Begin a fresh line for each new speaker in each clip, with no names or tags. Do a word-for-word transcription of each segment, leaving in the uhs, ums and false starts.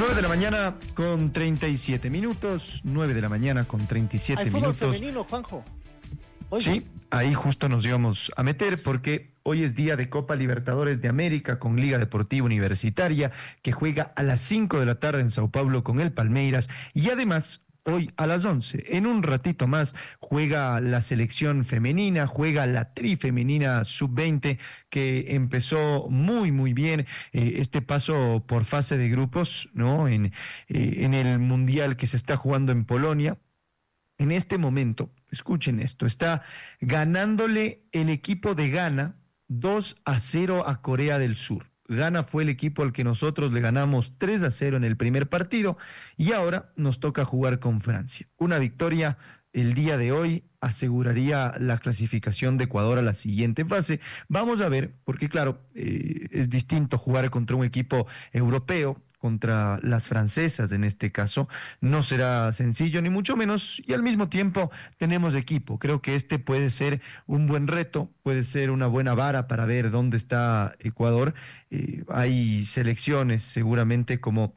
nueve de la mañana con treinta y siete minutos, nueve de la mañana con treinta y siete minutos.
Al fútbol femenino, Juanjo.
Oye. Sí, ahí justo nos íbamos a meter porque hoy es día de Copa Libertadores de América con Liga Deportiva Universitaria, que juega a las cinco de la tarde en Sao Paulo con el Palmeiras, y además hoy a las once, en un ratito más, juega la selección femenina, juega la trifemenina sub veinte, que empezó muy, muy bien eh, este paso por fase de grupos, ¿no? En, eh, en el Mundial que se está jugando en Polonia. En este momento, escuchen esto, está ganándole el equipo de Ghana dos a cero a Corea del Sur. Ghana fue el equipo al que nosotros le ganamos tres a cero en el primer partido y ahora nos toca jugar con Francia. Una victoria el día de hoy aseguraría la clasificación de Ecuador a la siguiente fase. Vamos a ver, porque claro, eh, es distinto jugar contra un equipo europeo, contra las francesas en este caso, no será sencillo ni mucho menos, y al mismo tiempo tenemos equipo. Creo que este puede ser un buen reto, puede ser una buena vara para ver dónde está Ecuador. Eh, hay selecciones seguramente como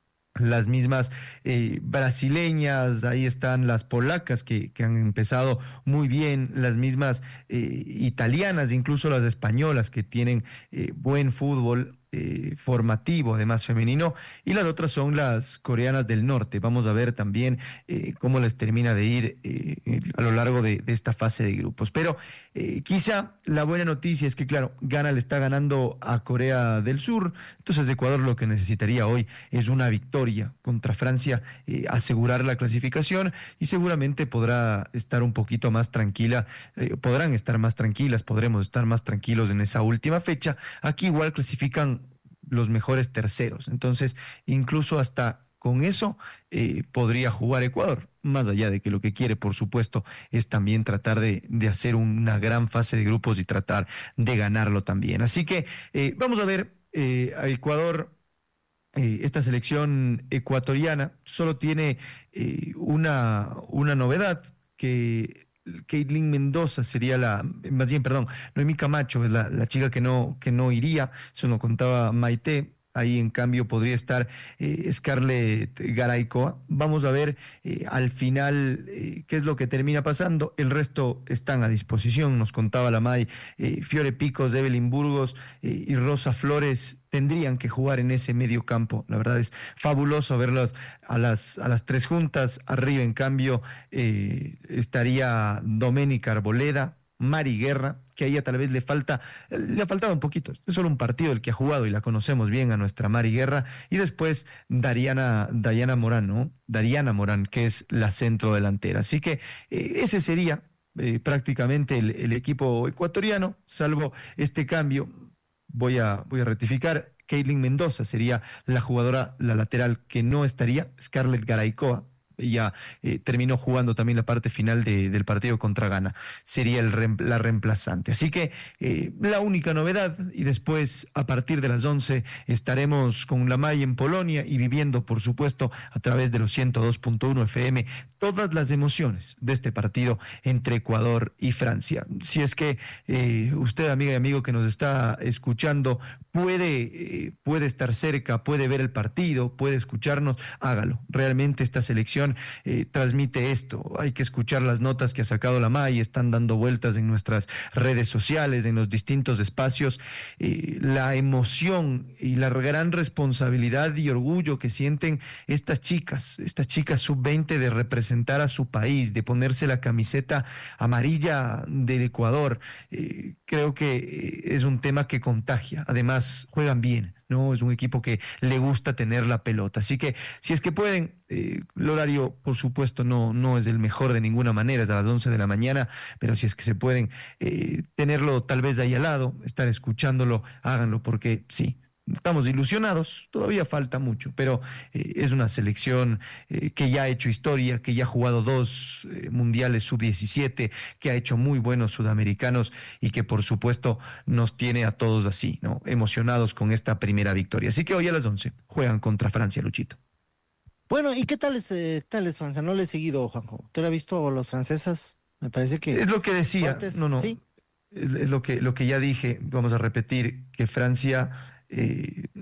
las mismas eh, brasileñas, ahí están las polacas que, que han empezado muy bien, las mismas eh, italianas, incluso las españolas que tienen eh, buen fútbol. Eh, formativo, además femenino, y las otras son las coreanas del norte. Vamos a ver también eh, cómo les termina de ir eh, a lo largo de, de esta fase de grupos. Pero eh, quizá la buena noticia es que, claro, Ghana le está ganando a Corea del Sur, entonces Ecuador lo que necesitaría hoy es una victoria contra Francia, eh, asegurar la clasificación, y seguramente podrá estar un poquito más tranquila, eh, podrán estar más tranquilas, podremos estar más tranquilos en esa última fecha. Aquí igual clasifican los mejores terceros, entonces incluso hasta con eso eh, podría jugar Ecuador, más allá de que lo que quiere, por supuesto, es también tratar de, de hacer una gran fase de grupos y tratar de ganarlo también. Así que eh, vamos a ver eh, a Ecuador. Eh, esta selección ecuatoriana solo tiene eh, una, una novedad, que Caitlin Mendoza sería la, más bien, perdón, Noemí Camacho es la, la chica que no, que no iría, eso nos contaba Maite. Ahí en cambio podría estar eh, Scarlett Garaycoa. Vamos a ver eh, al final eh, qué es lo que termina pasando. El resto están a disposición, nos contaba la May. Eh, Fiore Picos, Evelyn Burgos eh, y Rosa Flores tendrían que jugar en ese medio campo. La verdad es fabuloso verlas a las, a las tres juntas. Arriba en cambio eh, estaría Doménica Arboleda, Mari Guerra, que a ella tal vez le falta, le ha faltado un poquito, es solo un partido el que ha jugado y la conocemos bien a nuestra Mari Guerra, y después Dariana, Dariana Morán, ¿no? Dariana Morán, que es la centro delantera. Así que eh, ese sería eh, prácticamente el, el equipo ecuatoriano, salvo este cambio. Voy a, voy a rectificar, Caitlin Mendoza sería la jugadora, la lateral que no estaría, Scarlett Garaycoa. Ella eh, terminó jugando también la parte final de, del partido contra Ghana, sería el, la reemplazante. Así que eh, la única novedad, y después a partir de las once estaremos con la May en Polonia y viviendo, por supuesto, a través de los ciento dos punto uno F M, todas las emociones de este partido entre Ecuador y Francia. Si es que eh, usted, amiga y amigo que nos está escuchando, puede, eh, puede estar cerca, puede ver el partido, puede escucharnos, hágalo. Realmente esta selección Eh, transmite esto. Hay que escuchar las notas que ha sacado la M A I, están dando vueltas en nuestras redes sociales, en los distintos espacios. Eh, la emoción y la gran responsabilidad y orgullo que sienten estas chicas, estas chicas sub veinte, de representar a su país, de ponerse la camiseta amarilla del Ecuador. Eh, creo que eh, es un tema que contagia. Además, juegan bien, ¿no? Es un equipo que le gusta tener la pelota. Así que, si es que pueden, eh, el horario, por supuesto, no, no es el mejor de ninguna manera, es a las once de la mañana, pero si es que se pueden eh, tenerlo tal vez ahí al lado, estar escuchándolo, háganlo, porque sí, estamos ilusionados, todavía falta mucho, pero eh, es una selección eh, que ya ha hecho historia, que ya ha jugado dos eh, mundiales sub diecisiete, que ha hecho muy buenos sudamericanos y que por supuesto nos tiene a todos así, ¿no? Emocionados con esta primera victoria. Así que hoy a las once juegan contra Francia, Luchito.
Bueno, ¿y qué tal es, eh, tal es Francia? No le he seguido, Juanjo. ¿Tú lo has visto a los francesas? Me parece que
Es lo que decía,
fuertes,
no, no,
¿sí?
es, es lo que, lo que ya dije, vamos a repetir, que Francia... Eh,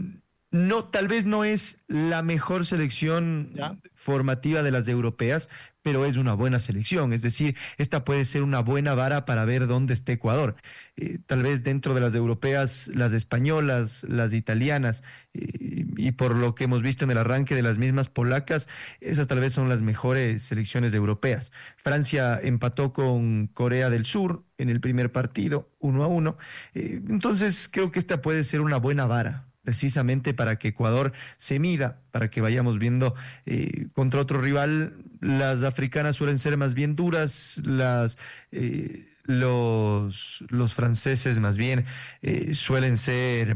No, tal vez no es la mejor
¿Ya?
selección formativa de las europeas, pero es una buena selección. Es decir, esta puede ser una buena vara para ver dónde está Ecuador. Eh, tal vez dentro de las europeas, las españolas, las italianas, eh, y por lo que hemos visto en el arranque de las mismas polacas, esas tal vez son las mejores selecciones europeas. Francia empató con Corea del Sur en el primer partido, uno a uno. Eh, entonces, creo que esta puede ser una buena vara precisamente para que Ecuador se mida, para que vayamos viendo eh, contra otro rival. Las africanas suelen ser más bien duras, las, eh, los, los franceses más bien eh, suelen ser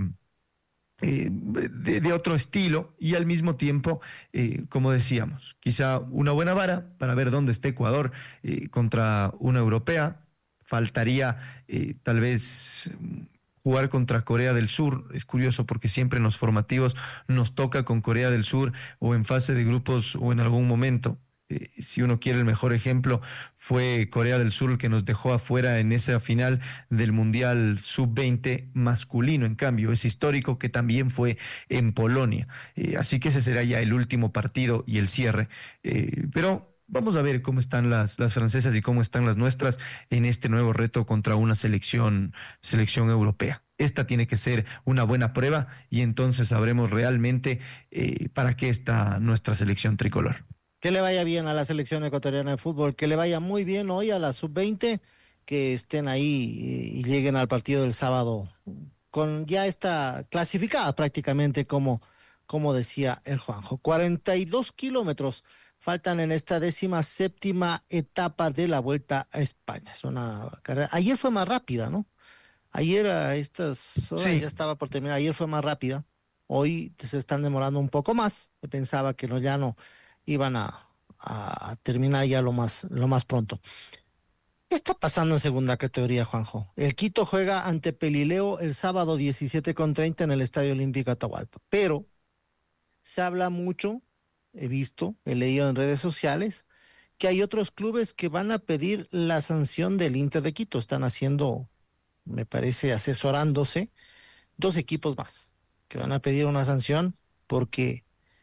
eh, de, de, otro estilo y al mismo tiempo, eh, como decíamos, quizá una buena vara para ver dónde está Ecuador eh, contra una europea. Faltaría eh, tal vez jugar contra Corea del Sur. Es curioso porque siempre en los formativos nos toca con Corea del Sur o en fase de grupos o en algún momento. Eh, si uno quiere el mejor ejemplo, fue Corea del Sur el que nos dejó afuera en esa final del Mundial sub veinte masculino. En cambio, es histórico que también fue en Polonia. Eh, así que ese será ya el último partido y el cierre. Eh, pero vamos a ver cómo están las, las francesas y cómo están las nuestras en este nuevo reto contra una selección, selección europea. Esta tiene que ser una buena prueba y entonces sabremos realmente eh, para qué está nuestra selección tricolor.
Que le vaya bien a la selección ecuatoriana de fútbol, que le vaya muy bien hoy a la sub veinte, que estén ahí y, y lleguen al partido del sábado con ya está clasificada prácticamente como, como decía el Juanjo. cuarenta y dos kilómetros faltan en esta décima séptima etapa de la Vuelta a España. Es una carrera. Ayer fue más rápida, ¿no? Ayer a estas horas ya
Sí,
estaba por terminar. Ayer fue más rápida. Hoy se están demorando un poco más. Pensaba que no, ya no iban a, a terminar ya lo más, lo más pronto. ¿Qué está pasando en segunda categoría, Juanjo? El Quito juega ante Pelileo el sábado diecisiete con treinta en el Estadio Olímpico Atahualpa. Pero se habla mucho, he visto, he leído en redes sociales, que hay otros clubes que van a pedir la sanción del Inter de Quito. Están haciendo, me parece, asesorándose dos equipos más que van a pedir una sanción porque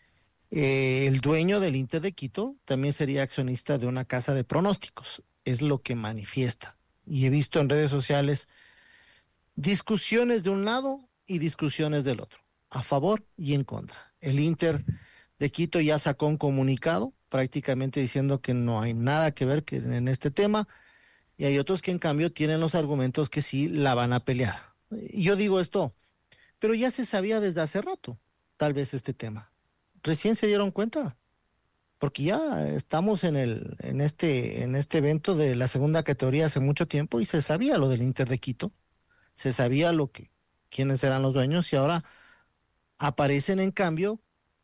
eh, el dueño del Inter de Quito también sería accionista de una casa de pronósticos, es lo que manifiesta. Y he visto en redes sociales discusiones de un lado y discusiones del otro, a favor y en contra. El Inter de Quito ya sacó un comunicado prácticamente diciendo que no hay nada que ver que en este tema y hay otros que en cambio tienen los argumentos que sí la van a pelear. Y yo digo esto, pero ya se sabía desde hace rato, tal vez este tema. Recién se dieron cuenta, porque ya estamos en el, en este, en este evento de la segunda categoría hace mucho tiempo y se sabía lo del Inter de Quito, se sabía lo que, quiénes eran los dueños y ahora aparecen en cambio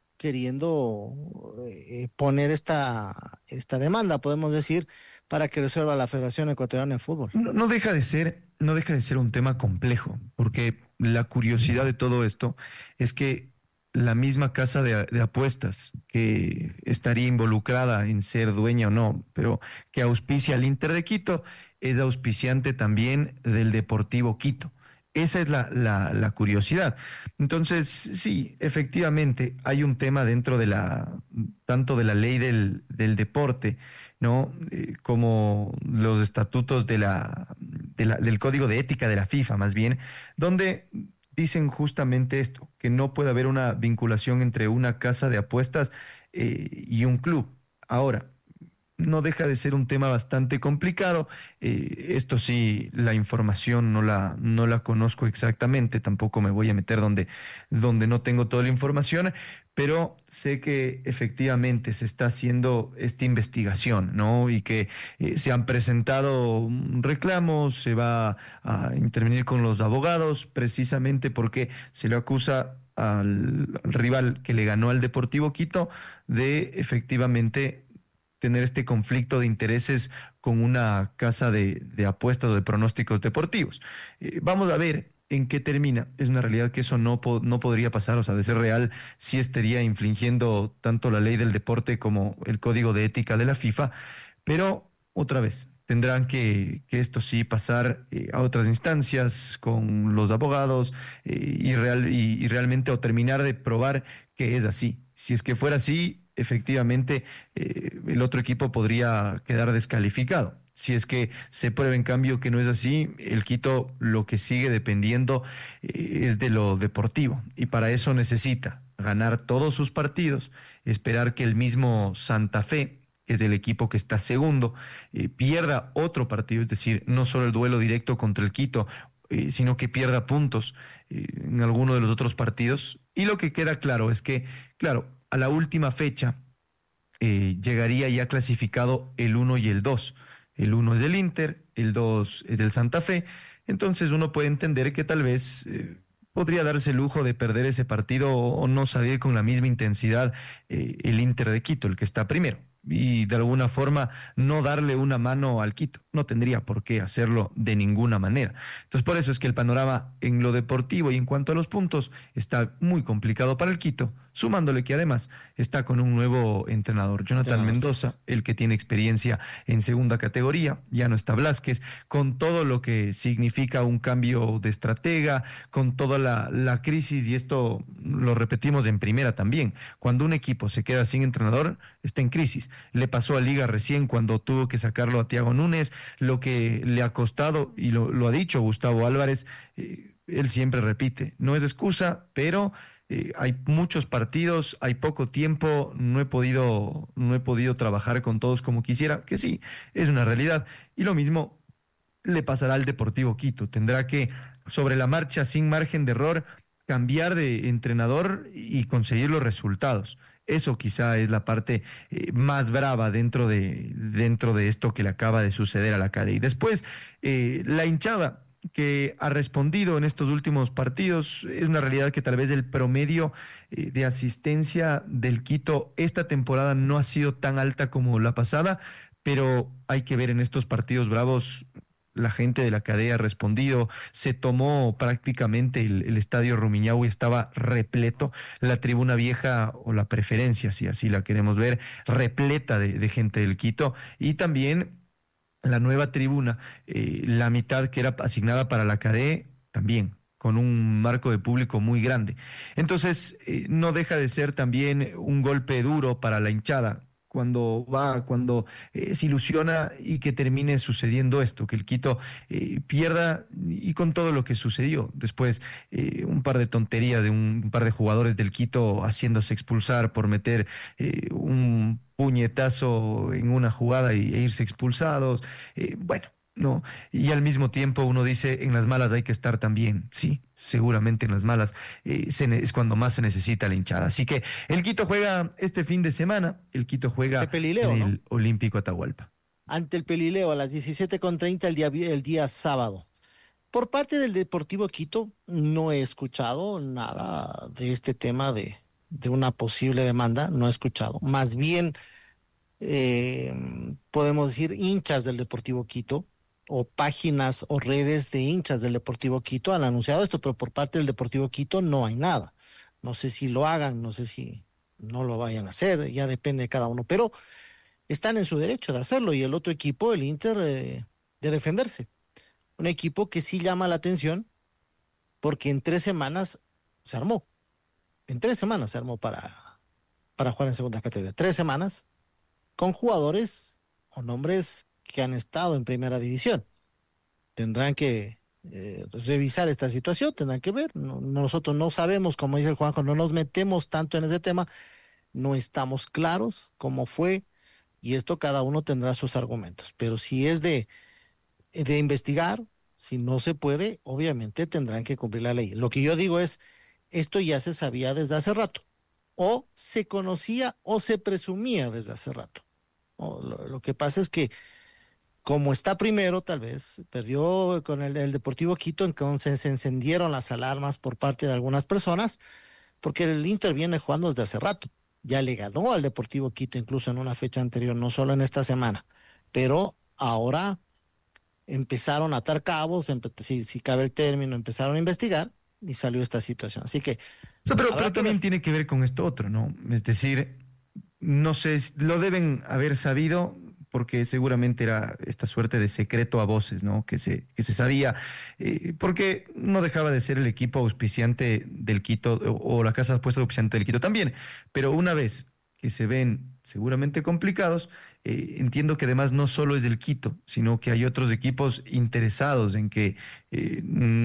queriendo eh, poner esta, esta demanda, podemos decir, para que resuelva la Federación Ecuatoriana de Fútbol.
no, no deja de ser, no deja de ser un tema complejo, porque la curiosidad de todo esto es que la misma casa de, de apuestas que estaría involucrada en ser dueña o no, pero que auspicia al Inter de Quito, es auspiciante también del Deportivo Quito. Esa es la, la, la curiosidad. Entonces, sí, efectivamente, hay un tema dentro de la, tanto de la ley del, del deporte, ¿no? Eh, como los estatutos de la, de la- del Código de Ética de la FIFA, más bien, donde dicen justamente esto, que no puede haber una vinculación entre una casa de apuestas eh, y un club. Ahora, no deja de ser un tema bastante complicado. Eh, esto sí, la información no la, no la conozco exactamente, tampoco me voy a meter donde, donde no tengo toda la información, pero sé que efectivamente se está haciendo esta investigación, ¿no? Y que eh, se han presentado mm, reclamos, se va a intervenir con los abogados, precisamente porque se le acusa al, al rival que le ganó al Deportivo Quito de efectivamente tener este conflicto de intereses con una casa de, de apuestas o de pronósticos deportivos. Eh, vamos a ver en qué termina. Es una realidad que eso no, po- no podría pasar, o sea, de ser real, sí estaría infringiendo tanto la ley del deporte como el código de ética de la FIFA, pero otra vez. tendrán que, que esto sí pasar eh, a otras instancias con los abogados eh, y, real, y, y realmente o terminar de probar que es así. Si es que fuera así, efectivamente eh, el otro equipo podría quedar descalificado. Si es que se prueba en cambio que no es así, el Quito lo que sigue dependiendo eh, es de lo deportivo y para eso necesita ganar todos sus partidos, esperar que el mismo Santa Fe, que es el equipo que está segundo, eh, pierda otro partido, es decir, no solo el duelo directo contra el Quito, eh, sino que pierda puntos eh, en alguno de los otros partidos. Y lo que queda claro es que, claro, a la última fecha eh, llegaría ya clasificado el uno y el dos. El uno es del Inter, el dos es del Santa Fe. Entonces uno puede entender que tal vez eh, podría darse el lujo de perder ese partido o, o no salir con la misma intensidad eh, el Inter de Quito, el que está primero. Y de alguna forma no darle una mano al Quito. No tendría por qué hacerlo de ninguna manera. Entonces por eso es que el panorama en lo deportivo y en cuanto a los puntos está muy complicado para el Quito, sumándole que además está con un nuevo entrenador, Jonathan
Entrenador, sí.
Mendoza, el que tiene experiencia en segunda categoría, ya no está Blázquez, con todo lo que significa un cambio de estratega, con toda la, la crisis, y esto lo repetimos en primera también, cuando un equipo se queda sin entrenador, está en crisis. Le pasó a Liga recién cuando tuvo que sacarlo a Thiago Núñez, lo que le ha costado, y lo, lo ha dicho Gustavo Álvarez, eh, él siempre repite, no es excusa, pero eh, hay muchos partidos, hay poco tiempo, no he podido, no he podido trabajar con todos como quisiera, que sí, es una realidad. Y lo mismo le pasará al Deportivo Quito. Tendrá que, sobre la marcha, sin margen de error, cambiar de entrenador y conseguir los resultados. Eso quizá es la parte eh, más brava dentro de, dentro de esto que le acaba de suceder a la Cade. Y después, eh, la hinchada que ha respondido en estos últimos partidos. Es una realidad que tal vez el promedio eh, de asistencia del Quito esta temporada no ha sido tan alta como la pasada, pero hay que ver en estos partidos bravos. La gente de la cadena ha respondido, se tomó prácticamente el, el estadio Rumiñahui, estaba repleto, la tribuna vieja o la preferencia, si así la queremos ver, repleta de, de gente del Quito y también la nueva tribuna, eh, la mitad que era asignada para la C A D E, también con un marco de público muy grande. Entonces, eh, no deja de ser también un golpe duro para la hinchada cuando va, cuando eh, se ilusiona y que termine sucediendo esto, que el Quito eh, pierda y con todo lo que sucedió. Después, eh, un par de tonterías de un, un par de jugadores del Quito haciéndose expulsar por meter eh, un puñetazo en una jugada y, e irse expulsados. Eh, bueno, no. Y al mismo tiempo uno dice, en las malas hay que estar también. Sí, seguramente en las malas eh, se ne- es cuando más se necesita la hinchada. Así que el Quito juega este fin de semana, el Quito
Ante
juega en
Pelileo, ¿no?
el Olímpico Atahualpa.
Ante el Pelileo a las diecisiete con treinta el día, vi- el día sábado. Por parte del Deportivo Quito, no he escuchado nada de este tema de, de una posible demanda, no he escuchado. Más bien, eh, podemos decir hinchas del Deportivo Quito o páginas o redes de hinchas del Deportivo Quito han anunciado esto, pero por parte del Deportivo Quito no hay nada. No sé si lo hagan, no sé si no lo vayan a hacer, ya depende de cada uno, pero están en su derecho de hacerlo y el otro equipo, el Inter, eh, de defenderse. Un equipo que sí llama la atención porque en tres semanas se armó. En tres semanas se armó para, para jugar en segunda categoría. Tres semanas con jugadores o nombres que han estado en primera división. Tendrán que eh, revisar esta situación, tendrán que ver. No- nosotros no sabemos, como dice el Juanjo, no nos metemos tanto en ese tema, no estamos claros cómo fue y esto cada uno tendrá sus argumentos. Pero si es de, de investigar, si no se puede, obviamente tendrán que cumplir la ley. Lo que yo digo es, esto ya se sabía desde hace rato, o se conocía o se presumía desde hace rato. O lo, lo que pasa es que como está primero, tal vez perdió con el, el Deportivo Quito, entonces se encendieron las alarmas por parte de algunas personas, porque el Inter viene jugando desde hace rato. Ya le ganó al Deportivo Quito incluso en una fecha anterior, no solo en esta semana, pero ahora empezaron a atar cabos, empe- si, si cabe el término, empezaron a investigar y salió esta situación. Así que
So, pero,
habrá
pero
que
también
ver.
tiene que ver con esto otro, ¿no? Es decir, no sé, lo deben haber sabido porque seguramente era esta suerte de secreto a voces, ¿no? Que se, que se sabía, eh, porque no dejaba de ser el equipo auspiciante del Quito, o, o la casa de apuestas auspiciante del Quito también, pero una vez que se ven seguramente complicados, eh, entiendo que además no solo es el Quito, sino que hay otros equipos interesados en que eh,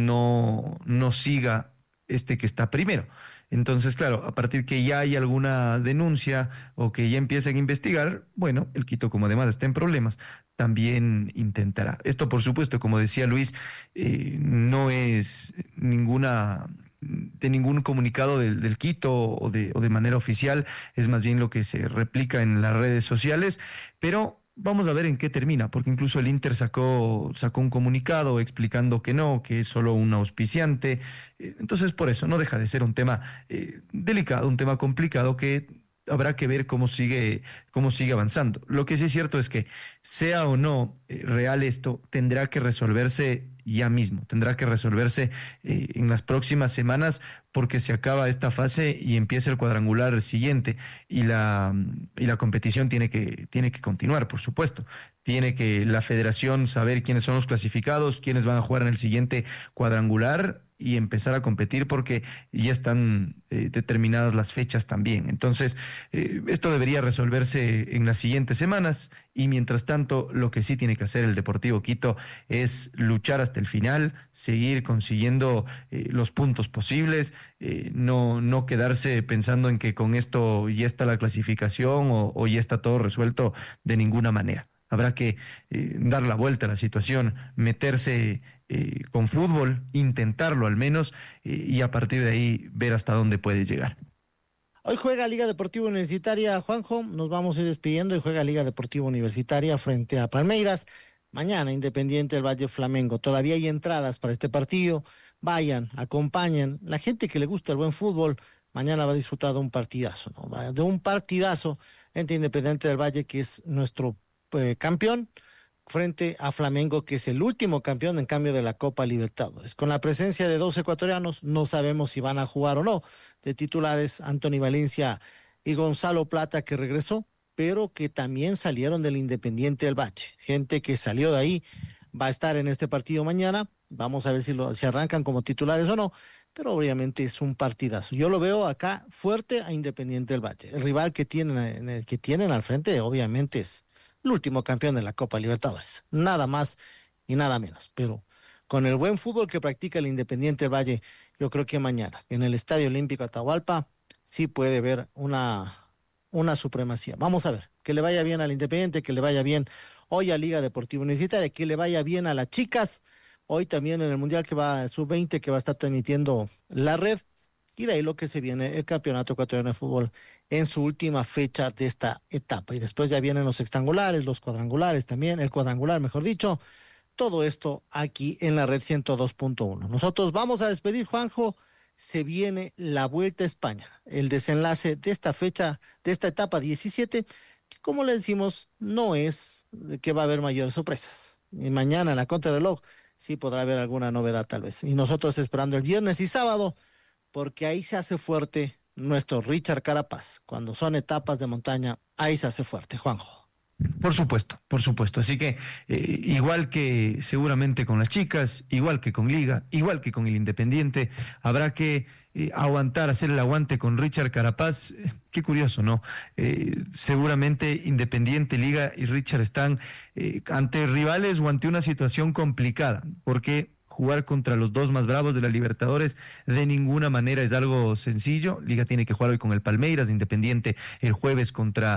no, no siga este que está primero. Entonces, claro, a partir que ya hay alguna denuncia o que ya empiecen a investigar, bueno, el Quito, como además está en problemas, también intentará. Esto, por supuesto, como decía Luis, eh, no es ninguna de ningún comunicado del, del Quito o de, o de manera oficial, es más bien lo que se replica en las redes sociales, pero vamos a ver en qué termina, porque incluso el Inter sacó, sacó un comunicado explicando que no, que es solo un auspiciante. Eh, Entonces, por eso, no deja de ser un tema eh, delicado, un tema complicado que habrá que ver cómo sigue, cómo sigue avanzando. Lo que sí es cierto es que, sea o no eh, real esto, tendrá que resolverse ya mismo, tendrá que resolverse eh, en las próximas semanas, porque se acaba esta fase y empieza el cuadrangular siguiente y la, y la competición tiene que, tiene que continuar, por supuesto. Tiene que la federación saber quiénes son los clasificados, quiénes van a jugar en el siguiente cuadrangular y empezar a competir, porque ya están eh, determinadas las fechas también. Entonces, eh, esto debería resolverse en las siguientes semanas, y mientras tanto, lo que sí tiene que hacer el Deportivo Quito es luchar hasta el final, seguir consiguiendo eh, los puntos posibles, eh, no, no quedarse pensando en que con esto ya está la clasificación o, o ya está todo resuelto, de ninguna manera. Habrá que eh, dar la vuelta a la situación, meterse eh, con fútbol, intentarlo al menos, eh, y a partir de ahí ver hasta dónde puede llegar.
Hoy juega Liga Deportiva Universitaria, Juanjo, nos vamos a ir despidiendo, y juega Liga Deportiva Universitaria frente a Palmeiras. Mañana Independiente del Valle Flamengo. Todavía hay entradas para este partido. Vayan, acompañen. La gente que le gusta el buen fútbol, mañana va a disfrutar de un partidazo, ¿no? De un partidazo entre Independiente del Valle, que es nuestro eh, campeón, frente a Flamengo, que es el último campeón en cambio de la Copa Libertadores. Con la presencia de dos ecuatorianos, no sabemos si van a jugar o no. De titulares, Anthony Valencia y Gonzalo Plata, que regresó, pero que también salieron del Independiente del Valle. Gente que salió de ahí va a estar en este partido mañana. Vamos a ver si, lo, si arrancan como titulares o no, pero obviamente es un partidazo. Yo lo veo acá fuerte a Independiente del Valle. El rival que tienen, que tienen al frente, obviamente, es el último campeón de la Copa Libertadores. Nada más y nada menos. Pero con el buen fútbol que practica el Independiente del Valle, yo creo que mañana, en el Estadio Olímpico Atahualpa, sí puede haber una, una supremacía. Vamos a ver, que le vaya bien al Independiente, que le vaya bien hoy a Liga Deportiva Universitaria, que le vaya bien a las chicas, hoy también en el Mundial que va, sub veinte, que va a estar transmitiendo la red, y de ahí lo que se viene, el Campeonato Ecuatoriano de Fútbol en su última fecha de esta etapa. Y después ya vienen los sextangulares, los cuadrangulares también, el cuadrangular, mejor dicho. Todo esto aquí en la red ciento dos punto uno. Nosotros vamos a despedir, Juanjo. Se viene la Vuelta a España, el desenlace de esta fecha, de esta etapa diecisiete, que, como le decimos, no es que va a haber mayores sorpresas. Y mañana en la contrarreloj sí podrá haber alguna novedad tal vez. Y nosotros esperando el viernes y sábado, porque ahí se hace fuerte nuestro Richard Carapaz. Cuando son etapas de montaña, ahí se hace fuerte, Juanjo.
Por supuesto, por supuesto. Así que eh, igual que seguramente con las chicas, igual que con Liga, igual que con el Independiente, habrá que eh, aguantar, hacer el aguante con Richard Carapaz. Eh, qué curioso, ¿no? Eh, seguramente Independiente, Liga y Richard están eh, ante rivales o ante una situación complicada, porque jugar contra los dos más bravos de la Libertadores de ninguna manera es algo sencillo. Liga tiene que jugar hoy con el Palmeiras, Independiente el jueves contra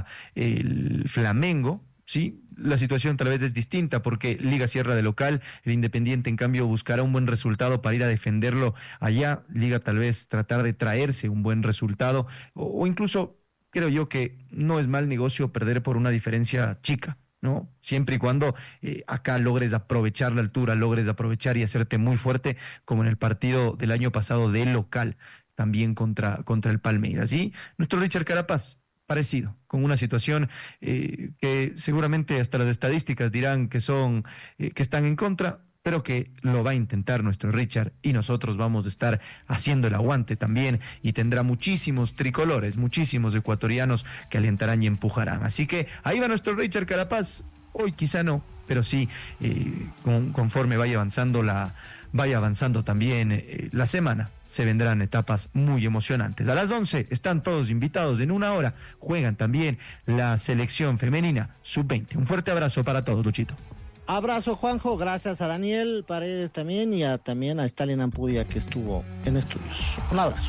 el Flamengo. Sí, la situación tal vez es distinta porque Liga cierra de local, el Independiente en cambio buscará un buen resultado para ir a defenderlo allá. Liga tal vez tratar de traerse un buen resultado, o, o incluso creo yo que no es mal negocio perder por una diferencia chica, ¿no? Siempre y cuando eh, acá logres aprovechar la altura, logres aprovechar y hacerte muy fuerte, como en el partido del año pasado de local, también contra, contra el Palmeiras. Y nuestro Richard Carapaz, parecido, con una situación eh, que seguramente hasta las estadísticas dirán que son, eh, que están en contra, pero que lo va a intentar nuestro Richard, y nosotros vamos a estar haciendo el aguante también, y tendrá muchísimos tricolores, muchísimos ecuatorianos que alentarán y empujarán. Así que ahí va nuestro Richard Carapaz, Hoy quizá no, pero sí, eh, con, conforme vaya avanzando la, vaya avanzando también eh, la semana, se vendrán etapas muy emocionantes. A las once están todos invitados, en una hora juegan también la selección femenina sub veinte. Un fuerte abrazo para todos, Luchito.
Abrazo, Juanjo, gracias a Daniel Paredes también y a, también a Stalin Ampudia que estuvo en estudios. Un abrazo.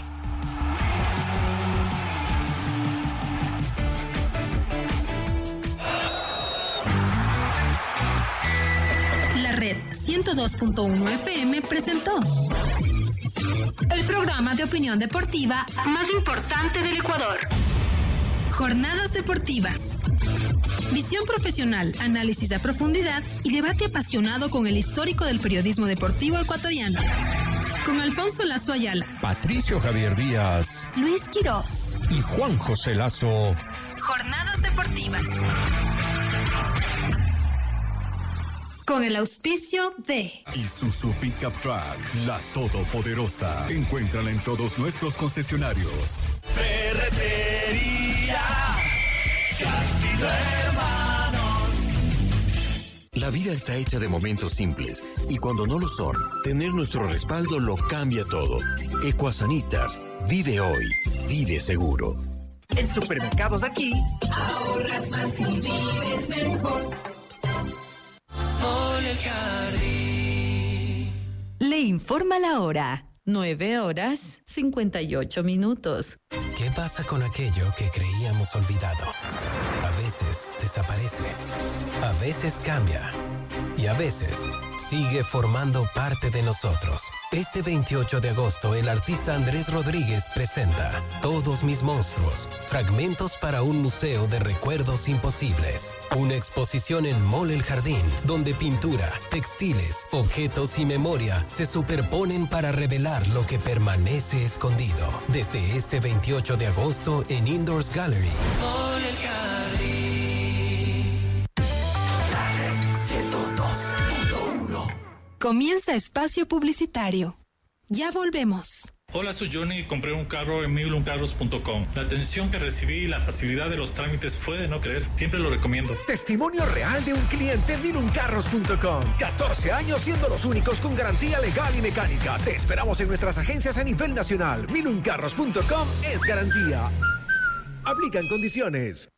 La red ciento dos punto uno F M presentó el programa de opinión deportiva más importante del Ecuador. Jornadas deportivas. Visión profesional, análisis a profundidad y debate apasionado con el histórico del periodismo deportivo ecuatoriano. Con Alfonso Lazo Ayala,
Patricio Javier Díaz,
Luis Quirós
y Juan José Lazo.
Jornadas deportivas. Con el auspicio de
Isuzu Pickup Truck, la todopoderosa. Encuéntrala en todos nuestros concesionarios.
Ferretería Castillo Hermanos.
La vida está hecha de momentos simples y cuando no lo son, tener nuestro respaldo lo cambia todo. Ecuasanitas, vive hoy, vive seguro.
En Supermercados Aquí,
ahorras más y vives mejor.
Mole Jardín.
Le informa la hora. nueve horas cincuenta y ocho minutos.
¿Qué pasa con aquello que creíamos olvidado? A veces desaparece, a veces cambia y a veces sigue formando parte de nosotros. Este veintiocho de agosto, el artista Andrés Rodríguez presenta Todos mis monstruos, fragmentos para un museo de recuerdos imposibles. Una exposición en Mall El Jardín, donde pintura, textiles, objetos y memoria se superponen para revelar lo que permanece escondido. Desde este veintiocho de agosto en Indoors Gallery.
Mall El Jardín. La red ciento dos punto uno.
Comienza espacio publicitario. Ya volvemos.
Hola, soy Johnny y compré un carro en milun carros punto com. La atención que recibí y la facilidad de los trámites fue de no creer. Siempre lo recomiendo.
Testimonio real de un cliente en milun carros punto com. catorce años siendo los únicos con garantía legal y mecánica. Te esperamos en nuestras agencias a nivel nacional. milun carros punto com es garantía. Aplican condiciones.